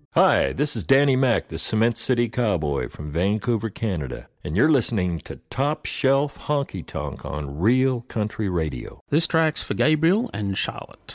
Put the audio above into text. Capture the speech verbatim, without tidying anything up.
Hi, this is Danny Mac, the Cement City Cowboy from Vancouver, Canada, and you're listening to Top Shelf Honky Tonk on Real Country Radio. This track's for Gabriel and Charlotte.